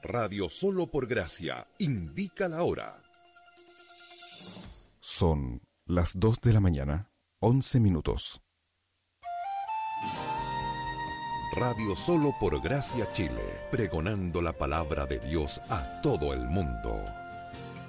Radio Solo por Gracia indica la hora. Son las 2 de la mañana, 11 minutos. Radio Solo por Gracia Chile, pregonando la palabra de Dios a todo el mundo.